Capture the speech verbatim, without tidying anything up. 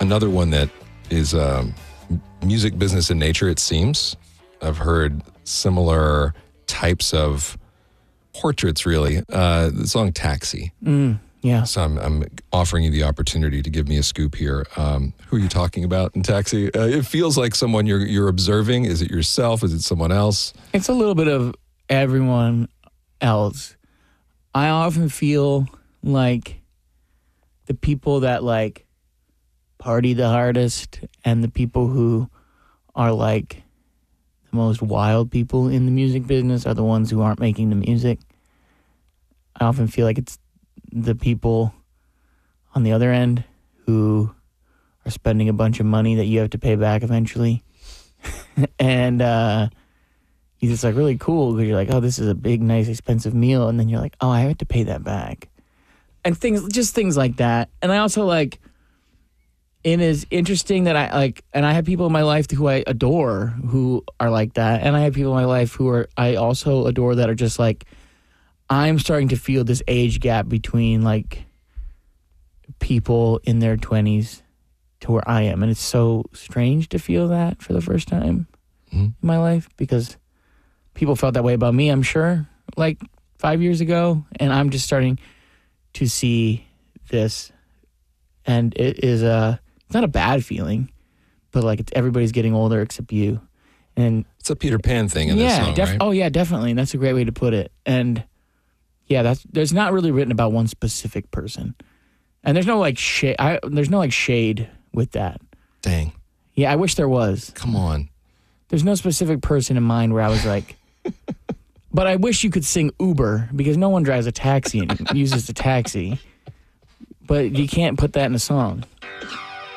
another one that is um, music business in nature, it seems. I've heard similar types of portraits, really. Uh, the song Taxi. Mm, yeah. So I'm, I'm offering you the opportunity to give me a scoop here. Um, who are you talking about in Taxi? Uh, it feels like someone you're you're observing. Is it yourself? Is it someone else? It's a little bit of everyone else. I often feel like the people that like party the hardest and the people who are like the most wild people in the music business are the ones who aren't making the music. I often feel like it's the people on the other end who are spending a bunch of money that you have to pay back eventually. and uh, it's like really cool because you're like, oh, this is a big, nice, expensive meal. And then you're like, oh, I have to pay that back. And things, just things like that. And I also like, it is interesting that I like, and I have people in my life who I adore who are like that. And I have people in my life who are, I also adore that are just like, I'm starting to feel this age gap between like people in their twenties to where I am. And it's so strange to feel that for the first time mm-hmm. in my life because people felt that way about me, I'm sure, like five years ago. And I'm just starting to see this. And it is a, it's not a bad feeling, but like it's, everybody's getting older except you. And it's a Peter Pan thing in yeah, this song, def- right? Oh yeah, definitely. And that's a great way to put it. And yeah, that's there's not really written about one specific person. And there's no like shade I there's no like shade with that. Dang. Yeah, I wish there was. Come on. There's no specific person in mind where I was like but I wish you could sing Uber because no one drives a taxi and uses the taxi. But you can't put that in a song.